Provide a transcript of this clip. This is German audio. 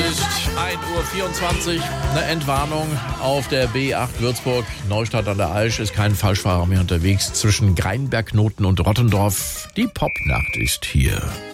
ist 1:24 Uhr. Eine Entwarnung auf der B8 Würzburg. Neustadt an der Aisch ist kein Falschfahrer mehr unterwegs. Zwischen Greinberg, Noten und Rottendorf. Die Popnacht ist hier.